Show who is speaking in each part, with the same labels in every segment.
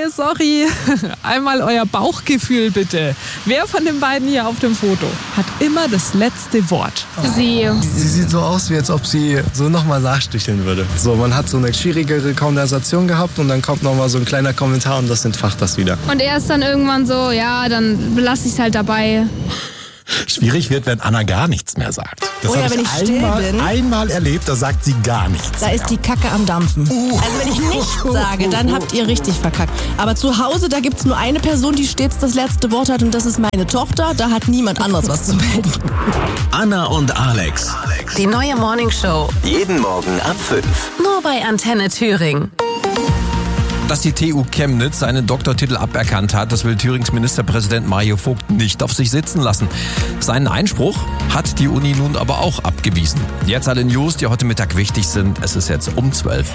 Speaker 1: sorry. Einmal euer Bauchgefühl bitte. Wer von den beiden hier auf dem Foto hat immer das letzte Wort?
Speaker 2: Sie.
Speaker 3: Sie sieht so aus, wie als ob sie so nochmal nachsticheln würde. So, man hat so eine schwierigere Konversation gehabt und dann kommt nochmal so ein kleiner Kommentar und das entfacht das wieder.
Speaker 2: Und er ist dann irgendwann so, ja, dann belasse ich es halt dabei.
Speaker 4: Schwierig wird, wenn Anna gar nichts mehr sagt. Das
Speaker 5: Oder
Speaker 4: habe
Speaker 5: wenn ich still bin.
Speaker 4: einmal erlebt, da sagt sie gar nichts.
Speaker 5: Da ist die Kacke am Dampfen. Also wenn ich nichts sage, dann habt ihr richtig verkackt. Aber zu Hause, da gibt's nur eine Person, die stets das letzte Wort hat und das ist meine Tochter. Da hat niemand anderes was zu melden.
Speaker 6: Anna und Alex.
Speaker 7: Die neue Morningshow.
Speaker 6: Jeden Morgen ab 5.
Speaker 7: Nur bei Antenne Thüringen.
Speaker 8: Dass die TU Chemnitz seinen Doktortitel aberkannt hat, das will Thürings Ministerpräsident Mario Vogt nicht auf sich sitzen lassen. Seinen Einspruch hat die Uni nun aber auch abgewiesen. Jetzt alle News, die heute Mittag wichtig sind. Es ist jetzt um 12.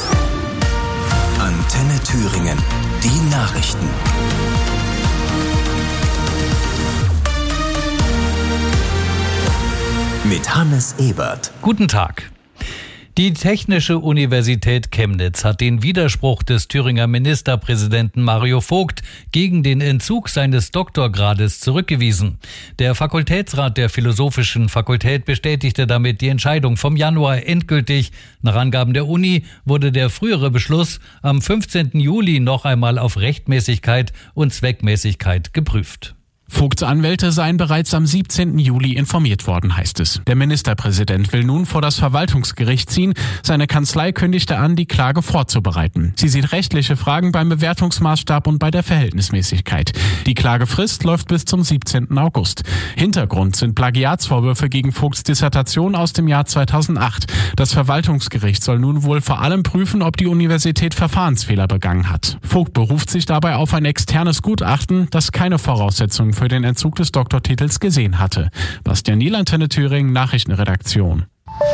Speaker 6: Antenne Thüringen. Die Nachrichten. Mit Hannes Ebert.
Speaker 9: Guten Tag. Die Technische Universität Chemnitz hat den Widerspruch des Thüringer Ministerpräsidenten Mario Vogt gegen den Entzug seines Doktorgrades zurückgewiesen. Der Fakultätsrat der Philosophischen Fakultät bestätigte damit die Entscheidung vom Januar endgültig. Nach Angaben der Uni wurde der frühere Beschluss am 15. Juli noch einmal auf Rechtmäßigkeit und Zweckmäßigkeit geprüft.
Speaker 10: Vogts Anwälte seien bereits am 17. Juli informiert worden, heißt es. Der Ministerpräsident will nun vor das Verwaltungsgericht ziehen. Seine Kanzlei kündigte an, die Klage vorzubereiten. Sie sieht rechtliche Fragen beim Bewertungsmaßstab und bei der Verhältnismäßigkeit. Die Klagefrist läuft bis zum 17. August. Hintergrund sind Plagiatsvorwürfe gegen Vogts Dissertation aus dem Jahr 2008. Das Verwaltungsgericht soll nun wohl vor allem prüfen, ob die Universität Verfahrensfehler begangen hat. Vogt beruft sich dabei auf ein externes Gutachten, das keine Voraussetzungen für den Entzug des Doktortitels gesehen hatte. Bastian Niel, Antenne Thüringen, Nachrichtenredaktion.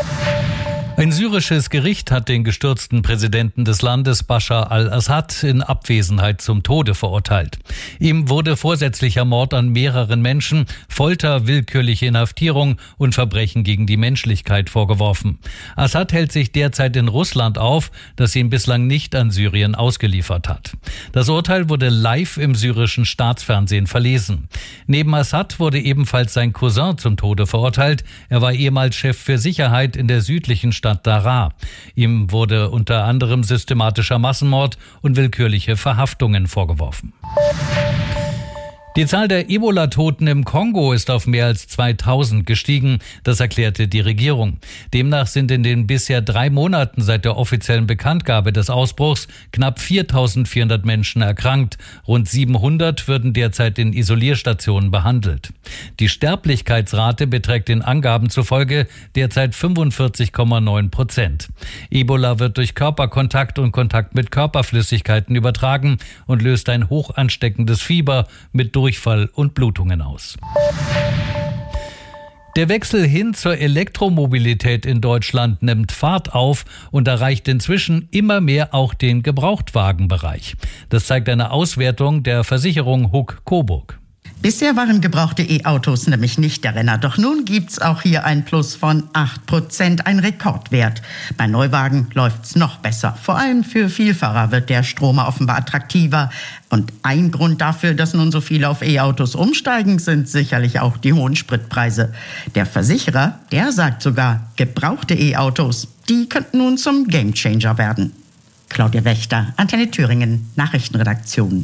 Speaker 9: Ein syrisches Gericht hat den gestürzten Präsidenten des Landes Bashar al-Assad in Abwesenheit zum Tode verurteilt. Ihm wurde vorsätzlicher Mord an mehreren Menschen, Folter, willkürliche Inhaftierung und Verbrechen gegen die Menschlichkeit vorgeworfen. Assad hält sich derzeit in Russland auf, das ihn bislang nicht an Syrien ausgeliefert hat. Das Urteil wurde live im syrischen Staatsfernsehen verlesen. Neben Assad wurde ebenfalls sein Cousin zum Tode verurteilt. Er war ehemals Chef für Sicherheit in der südlichen Stadt Daraa. Ihm wurde unter anderem systematischer Massenmord und willkürliche Verhaftungen vorgeworfen. Die Zahl der Ebola-Toten im Kongo ist auf mehr als 2000 gestiegen, das erklärte die Regierung. Demnach sind in den bisher 3 Monaten seit der offiziellen Bekanntgabe des Ausbruchs knapp 4400 Menschen erkrankt. Rund 700 würden derzeit in Isolierstationen behandelt. Die Sterblichkeitsrate beträgt den Angaben zufolge derzeit 45,9%. Ebola wird durch Körperkontakt und Kontakt mit Körperflüssigkeiten übertragen und löst ein hoch ansteckendes Fieber mit Durchfall und Blutungen aus. Der Wechsel hin zur Elektromobilität in Deutschland nimmt Fahrt auf und erreicht inzwischen immer mehr auch den Gebrauchtwagenbereich. Das zeigt eine Auswertung der Versicherung Huck Coburg.
Speaker 11: Bisher waren gebrauchte E-Autos nämlich nicht der Renner. Doch nun gibt's auch hier ein Plus von 8%, ein Rekordwert. Bei Neuwagen läuft's noch besser. Vor allem für Vielfahrer wird der Stromer offenbar attraktiver. Und ein Grund dafür, dass nun so viele auf E-Autos umsteigen, sind sicherlich auch die hohen Spritpreise. Der Versicherer, der sagt sogar, gebrauchte E-Autos, die könnten nun zum Gamechanger werden. Claudia Wächter, Antenne Thüringen, Nachrichtenredaktion.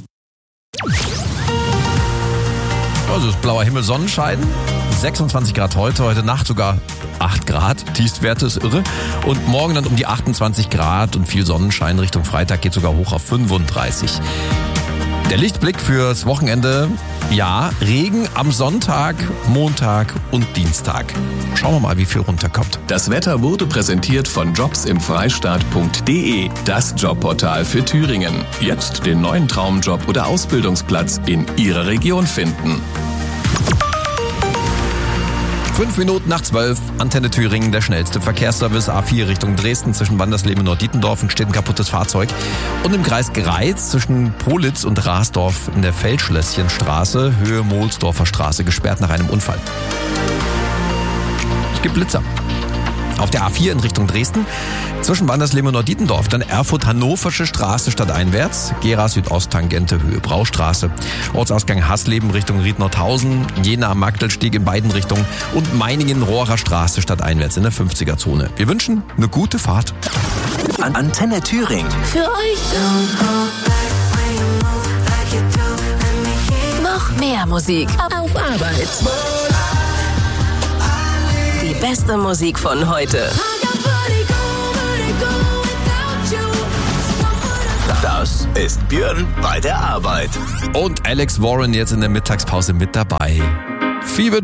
Speaker 8: Also ist blauer Himmel, Sonnenschein, 26 Grad heute Nacht sogar 8 Grad, Tiefstwerte ist irre. Und morgen dann um die 28 Grad und viel Sonnenschein Richtung Freitag geht sogar hoch auf 35. Der Lichtblick fürs Wochenende, ja, Regen am Sonntag, Montag und Dienstag. Schauen wir mal, wie viel runterkommt.
Speaker 6: Das Wetter wurde präsentiert von jobsimfreistaat.de, das Jobportal für Thüringen. Jetzt den neuen Traumjob oder Ausbildungsplatz in Ihrer Region finden.
Speaker 8: 5 Minuten nach 12, Antenne Thüringen, der schnellste Verkehrsservice A4 Richtung Dresden zwischen Wandersleben und Norddietendorf entsteht ein kaputtes Fahrzeug. Und im Kreis Greiz zwischen Politz und Rasdorf in der Feldschlösschenstraße, Höhe Mohlsdorfer Straße, gesperrt nach einem Unfall. Es gibt Blitzer. Auf der A4 in Richtung Dresden Zwischen Wandersleben und Dietendorf, dann Erfurt-Hannoversche Straße stadteinwärts, Gera Südost Tangente Höhe Braustraße. Ortsausgang Hassleben Richtung Riednordhausen, Jena am Magdelstieg in beiden Richtungen und Meiningen Rohrer Straße stadteinwärts in der 50er-Zone. Wir wünschen eine gute Fahrt.
Speaker 12: Antenne Thüringen.
Speaker 7: Für euch. Noch mehr Musik auf Arbeit. Die beste Musik von heute.
Speaker 12: Das ist Björn bei der Arbeit.
Speaker 8: Und Alex Warren jetzt in der Mittagspause mit dabei. Fever